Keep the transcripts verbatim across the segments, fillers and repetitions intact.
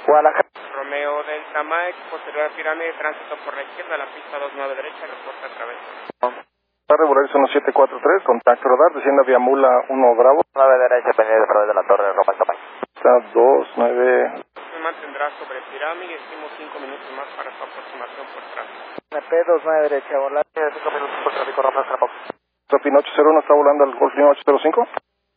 Guadalajara. Romeo Delta Mike, posterior a pirámide, tránsito por la izquierda, la pista dos nueve derecha, reporta otra vez. Tarde, Volaris uno siete cuatro tres, contacto radar, descienda vía Mula uno Bravo. nueve derecha, pendiente de través de la torre, Roma Delta Mike. Está dos nueve. Se mantendrá sobre pirámide, estimo cinco minutos más para su aproximación por tránsito. N P dos nueve derecha, volar cinco minutos por tráfico, Roma Delta Mike. Tropin ocho cero uno está volando al Golf ocho cero cinco.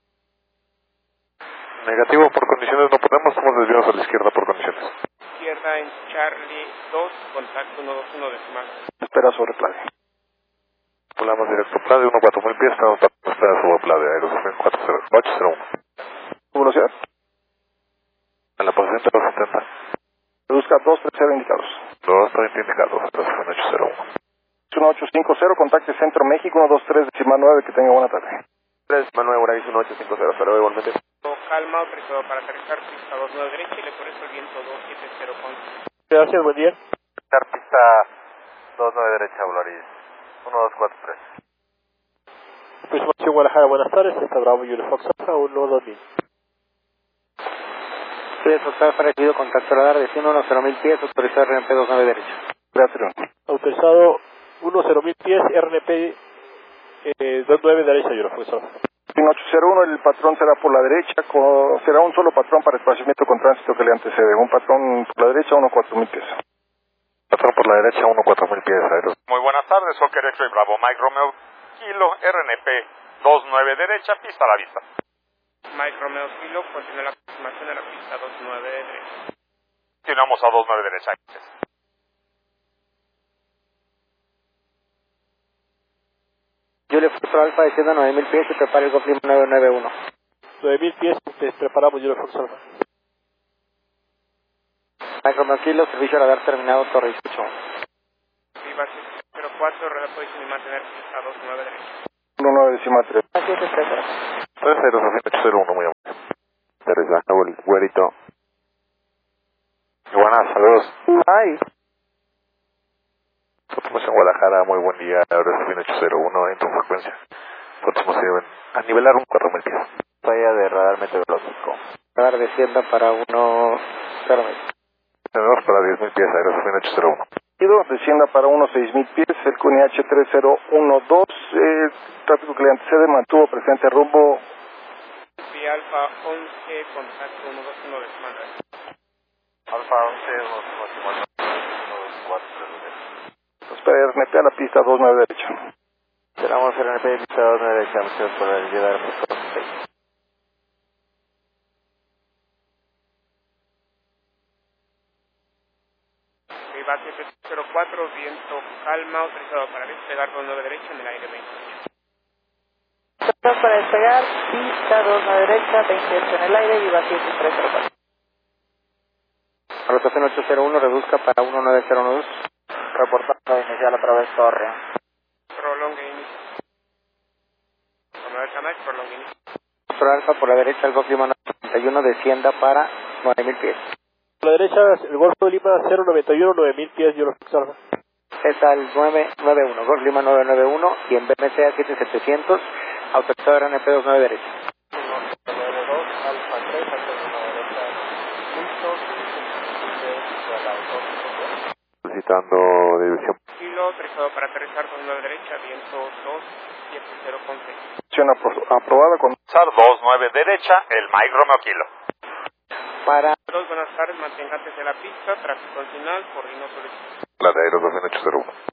Negativo, por condiciones no podemos, estamos desviados a la izquierda por condiciones. Izquierda en Charlie dos, contacto uno dos uno decimal. Espera sobre Plade. Volamos directo Plade, uno cuatro mil pies, estamos para espera sobre Plade, Aerosmith ocho cero uno. Velocidad. En la posición de dos setenta. Reduzca dos tres cero indicados. dos treinta indicados, Aerosmith ocho cero uno. uno ocho cinco cero, contacte Centro México uno dos tres decimal nueve, que tenga buena tarde. tres Manuel Volaris uno ocho cinco cero, hasta luego igualmente. Calma, autorizado para aterrizar, pista dos nueve derecha y le por eso el viento dos siete cero con. Gracias, buen día. Pista dos nueve derecha, Volaris uno dos cuatro tres. Aproximación Guadalajara, buenas tardes, está Bravo Yuri Fox Alfa uno dos mil. Estoy Fox Alfa, recibido contacto radar, destino uno cero mil pies, autorizado R N P dos nueve derecha. Gracias. Autorizado uno cero mil pies, R N P eh, dos nueve derecha, Yuri Fox Alfa. ocho cero uno, el patrón será por la derecha, con, será un solo patrón para espaciamiento con tránsito que le antecede. Un patrón por la derecha, uno cuatro mil pies. Patrón por la derecha, uno cuatro mil pies, Aeros. Muy buenas tardes, Fokker X-Ray Bravo, Mike Romeo Kilo, R N P dos nueve derecha, pista a la vista. Mike Romeo Kilo, continúa la aproximación de la pista dos nueve derecha. Continuamos a dos nueve derecha. Julio Fox Alfa, desciendo nueve mil pies y prepara el Golf nueve nueve uno. nueve mil pies, les preparamos Yuri Fox Alfa. Mike Romeo Kilo, servicio radar terminado, torre dieciocho. Viva siete cero cuatro, rueda posición y mantener pista dos nueve derecha. uno nueve decimal tres. siete cero. tres cero ocho cero uno, muy amable. Aterrizaje, el güerito. Buenas, saludos. Ay. Estamos en Guadalajara, muy buen día, Aerosmith ocho cero uno en tu frecuencia. Estamos a nivelar un cuatro mil pies. Falla de radar meteorológico. Radar descienda para uno cero mil. Tenemos para diez mil pies, Aerosmith ocho cero uno. Descienda para uno seis mil pies, el C U N I H tres cero uno dos, el tráfico que le antecede mantuvo presente rumbo. Vía Alfa once, contacto uno dos uno decimal. Alfa once, uno dos cuatro tres. Espera R N P a la pista dos nueve derecha. Esperamos R N P pista dos nueve derecha, muchas por el llegar a punto seis. Viva siete cero cuatro, viento calma, autorizado para despegar dos nueve derecha en el aire veintiocho. Para despegar, pista dos nueve derecha, veintiocho en el aire, Viva siete tres cero cuatro. Rotación ocho cero uno, reduzca para uno nueve cero uno dos. Reportando inicial a través torre. Prolongue inicio. Romeo Delta Mike, prolongue inicio. Por Alfa, por la derecha, el Golf Lima noventa y uno, descienda para nueve mil pies. Por la derecha, el Golfo de Lima cero noventa y uno, nueve mil pies, Yuri Fox Alfa. Es al nueve nueve uno, Golf Lima nueve nueve uno y en B M C A siete setecientos, autorizado R N P dos nueve derecha. nueve dos, Alfa tres, derecha, Solicitando división. Kilo, autorizado para aterrizar dos nueve derecha, viento dos siete cero con seis. Acción apro- aprobada con dos nueve derecha, el Mike Romeo Kilo. Para Dos buenas tardes, manténgase de la pista, tráfico final, coordino solicitud. La de Aerosmith ocho cero uno.